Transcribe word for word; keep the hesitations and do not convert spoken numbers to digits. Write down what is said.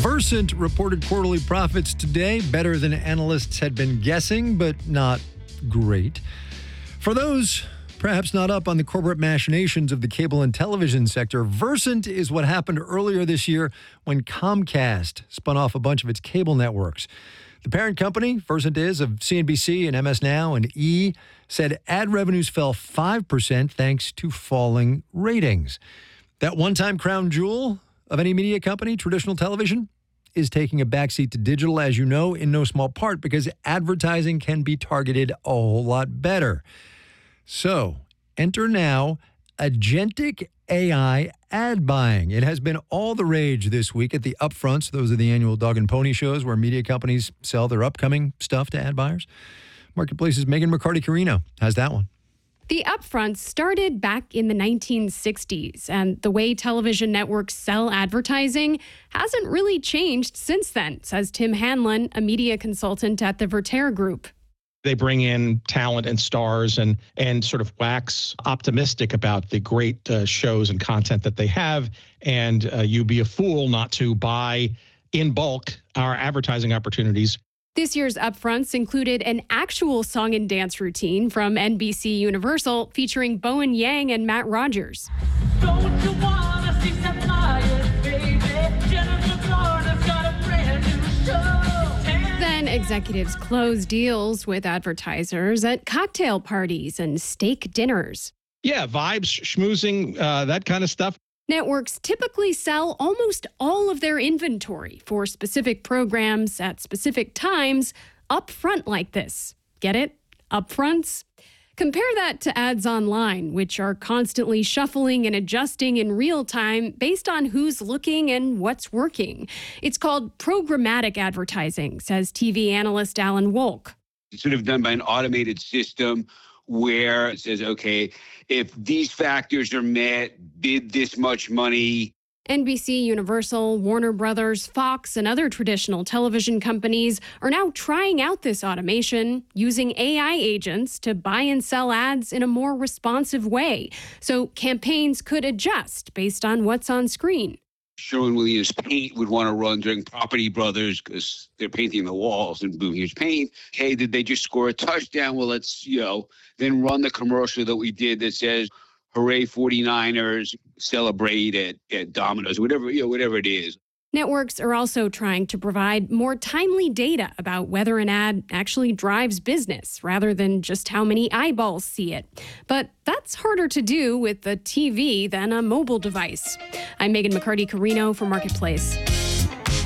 Versant reported quarterly profits today, better than analysts had been guessing, but not great. For those perhaps not up on the corporate machinations of the cable and television sector, Versant is what happened earlier this year when Comcast spun off a bunch of its cable networks. The parent company, Versant is, of C N B C and M S Now and E! said ad revenues fell five percent thanks to falling ratings. That one-time crown jewel of any media company, traditional television, is taking a backseat to digital, as you know, in no small part because advertising can be targeted a whole lot better. So, enter now agentic A I ad buying. It has been all the rage this week at the upfronts. Those are the annual dog and pony shows where media companies sell their upcoming stuff to ad buyers. Marketplace's Megan McCarty-Carino has that one. The upfronts started back in the nineteen sixties, and the way television networks sell advertising hasn't really changed since then, says Tim Hanlon, a media consultant at the Vertere Group. They bring in talent and stars and and sort of wax optimistic about the great uh, shows and content that they have. And uh, you'd be a fool not to buy in bulk our advertising opportunities. This year's upfronts included an actual song and dance routine from N B C Universal featuring Bowen Yang and Matt Rogers. Don't you wanna see some fire, baby? Jennifer Garner's got a brand new show. Then executives close deals with advertisers at cocktail parties and steak dinners. Yeah, vibes, schmoozing, uh, that kind of stuff. Networks typically sell almost all of their inventory for specific programs at specific times upfront like this. Get it? Upfronts? Compare that to ads online, which are constantly shuffling and adjusting in real time based on who's looking and what's working. It's called programmatic advertising, says T V analyst Alan Wolk. It's sort of done by an automated system where it says, okay, if these factors are met, bid this much money. N B C, Universal, Warner Brothers, Fox, and other traditional television companies are now trying out this automation using A I agents to buy and sell ads in a more responsive way, so campaigns could adjust based on what's on screen. Sherwin-Williams Paint would want to run during Property Brothers because they're painting the walls, and boom, here's paint. Hey, did they just score a touchdown? Well, let's, you know, then run the commercial that we did that says, hooray, forty-niners, celebrate at, at Domino's, whatever, you know, whatever it is. Networks are also trying to provide more timely data about whether an ad actually drives business rather than just how many eyeballs see it. But that's harder to do with a T V than a mobile device. I'm Megan McCarty-Carino for Marketplace.